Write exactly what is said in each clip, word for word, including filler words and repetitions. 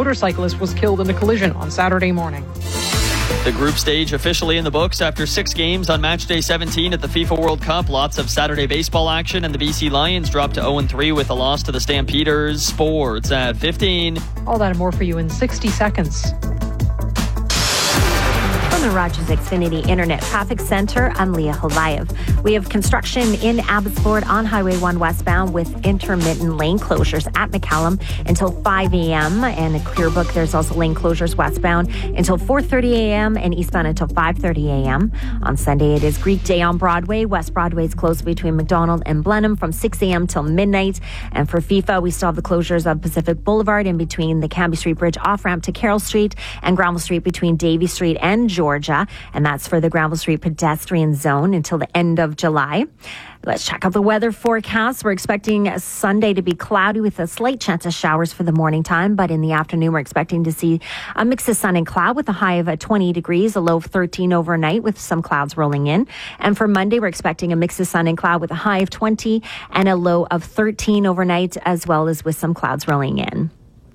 motorcyclist was killed in a collision on Saturday morning. The group stage officially in the books after six games on match day seventeen at the FIFA World Cup. Lots of Saturday baseball action, and the B C Lions dropped to oh and three with a loss to the Stampeders. Sports at fifteen. All that and more for you in sixty seconds. From the Rogers Xfinity Internet Traffic Center, I'm Leah Holayev. We have construction in Abbotsford on Highway one westbound with intermittent lane closures at McCallum until five a.m. And in Clearbrook, there's also lane closures westbound until four thirty a.m. and eastbound until five thirty a.m. On Sunday, it is Greek Day on Broadway. West Broadway is closed between McDonald and Blenheim from six a.m. till midnight. And for FIFA, we still have the closures of Pacific Boulevard in between the Cambie Street Bridge off-ramp to Carroll Street and Granville Street between Davie Street and Georgia. And that's for the Granville Street pedestrian zone until the end of July. Let's check out the weather forecast. We're expecting Sunday to be cloudy with a slight chance of showers for the morning time, but in the afternoon we're expecting to see a mix of sun and cloud with a high of twenty degrees, a low of thirteen overnight with some clouds rolling in. And for Monday, we're expecting a mix of sun and cloud with a high of twenty and a low of thirteen overnight, as well as with some clouds rolling in.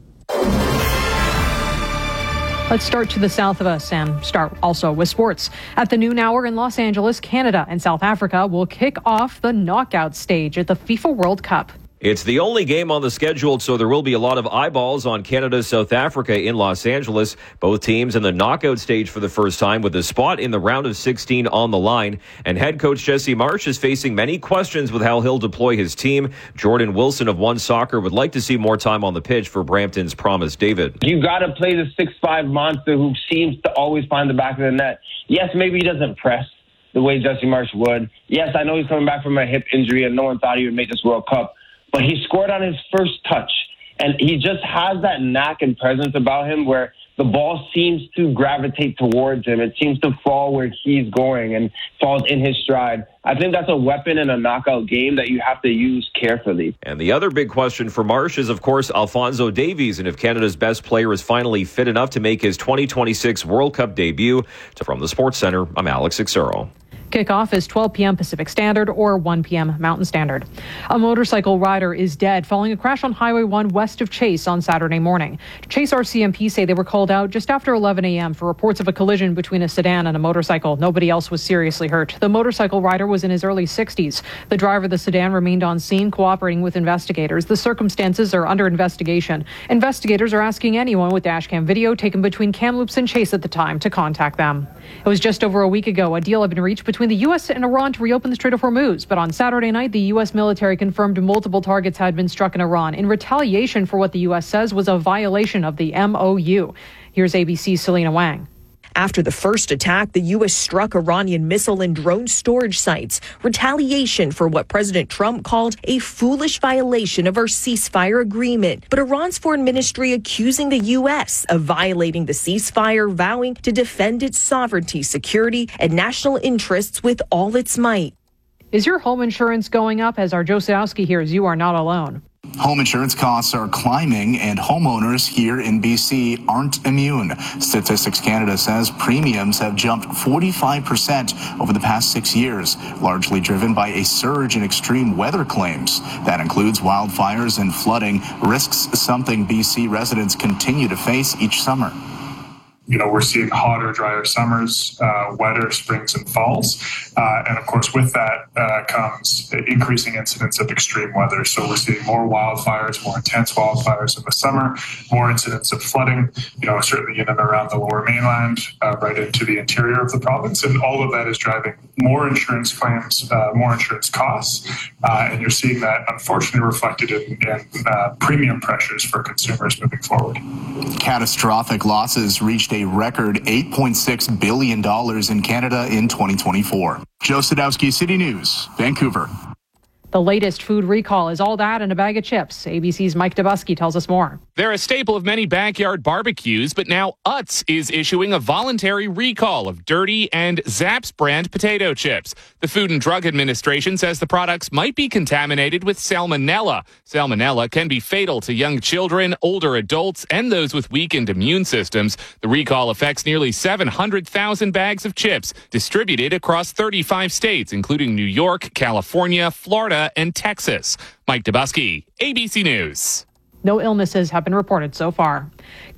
Let's start to the south of us and start also with sports. At the noon hour in Los Angeles, Canada and South Africa will kick off the knockout stage at the FIFA World Cup. It's the only game on the schedule, so there will be a lot of eyeballs on Canada-South Africa in Los Angeles. Both teams in the knockout stage for the first time with a spot in the round of sixteen on the line. And head coach Jesse Marsch is facing many questions with how he'll deploy his team. Jordan Wilson of One Soccer would like to see more time on the pitch for Brampton's Promise David. You got to play the six five monster who seems to always find the back of the net. Yes, maybe he doesn't press the way Jesse Marsch would. Yes, I know he's coming back from a hip injury and no one thought he would make this World Cup. But he scored on his first touch, and he just has that knack and presence about him where the ball seems to gravitate towards him. It seems to fall where he's going and falls in his stride. I think that's a weapon in a knockout game that you have to use carefully. And the other big question for Marsch is, of course, Alphonso Davies, and if Canada's best player is finally fit enough to make his twenty twenty-six World Cup debut. From the Sports Center, I'm Alex Xero. Kickoff is twelve p.m. Pacific Standard or one p.m. Mountain Standard. A motorcycle rider is dead following a crash on Highway one west of Chase on Saturday morning. Chase R C M P say they were called out just after eleven a.m. for reports of a collision between a sedan and a motorcycle. Nobody else was seriously hurt. The motorcycle rider was in his early sixties. The driver of the sedan remained on scene cooperating with investigators. The circumstances are under investigation. Investigators are asking anyone with dashcam video taken between Kamloops and Chase at the time to contact them. It was just over a week ago a deal had been reached between the U S and Iran to reopen the Strait of Hormuz. But on Saturday night, the U S military confirmed multiple targets had been struck in Iran in retaliation for what the U S says was a violation of the M O U. Here's A B C's Selena Wang. After the first attack, the U S struck Iranian missile and drone storage sites. Retaliation for what President Trump called a foolish violation of our ceasefire agreement. But Iran's foreign ministry accusing the U S of violating the ceasefire, vowing to defend its sovereignty, security, and national interests with all its might. Is your home insurance going up? As our Joe Sadowski hears, you are not alone. Home insurance costs are climbing, and homeowners here in B C aren't immune. Statistics Canada says premiums have jumped forty-five percent over the past six years, largely driven by a surge in extreme weather claims. That includes wildfires and flooding, risks something B C residents continue to face each summer. You know, we're seeing hotter, drier summers, uh, wetter springs and falls. Uh, and of course, with that uh, comes increasing incidents of extreme weather. So we're seeing more wildfires, more intense wildfires in the summer, more incidents of flooding, you know, certainly in and around the lower mainland, uh, right into the interior of the province. And all of that is driving more insurance claims, uh, more insurance costs. Uh, and you're seeing that unfortunately reflected in, in uh, premium pressures for consumers moving forward. Catastrophic losses reached a record eight point six billion dollars in Canada in twenty twenty-four. Joe Sadowski, City News, Vancouver. The latest food recall is all that and a bag of chips. A B C's Mike Dubusky tells us more. They're a staple of many backyard barbecues, but now Utz is issuing a voluntary recall of Dirty and Zapp's brand potato chips. The Food and Drug Administration says the products might be contaminated with salmonella. Salmonella can be fatal to young children, older adults, and those with weakened immune systems. The recall affects nearly seven hundred thousand bags of chips distributed across thirty-five states, including New York, California, Florida, and Texas. Mike Dubusky, A B C News. No illnesses have been reported so far.